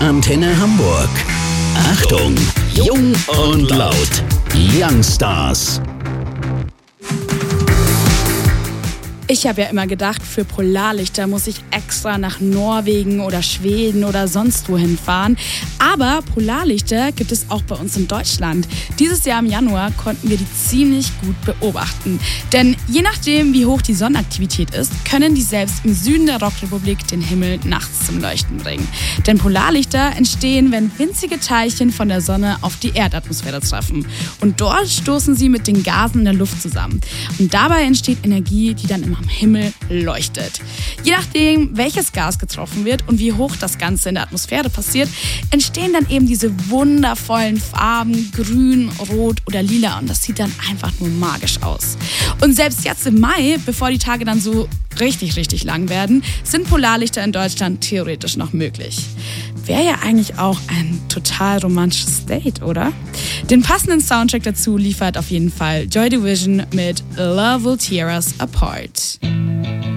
Antenne Hamburg. Achtung, jung und laut. Youngstars. Ich habe ja immer gedacht, für Polarlichter muss ich extra nach Norwegen oder Schweden oder sonst wohin fahren. Aber Polarlichter gibt es auch bei uns in Deutschland. Dieses Jahr im Januar konnten wir die ziemlich gut beobachten. Denn je nachdem, wie hoch die Sonnenaktivität ist, können die selbst im Süden der Rockrepublik den Himmel nachts zum Leuchten bringen. Denn Polarlichter entstehen, wenn winzige Teilchen von der Sonne auf die Erdatmosphäre treffen. Und dort stoßen sie mit den Gasen in der Luft zusammen. Und dabei entsteht Energie, die dann am Himmel leuchtet. Je nachdem, welches Gas getroffen wird und wie hoch das Ganze in der Atmosphäre passiert, entstehen dann eben diese wundervollen Farben, grün, rot oder lila, und das sieht dann einfach nur magisch aus. Und selbst jetzt im Mai, bevor die Tage dann so richtig lang werden, sind Polarlichter in Deutschland theoretisch noch möglich. Wäre ja eigentlich auch ein total romantisches Date, oder? Den passenden Soundtrack dazu liefert auf jeden Fall Joy Division mit Love Will Tear Us Apart.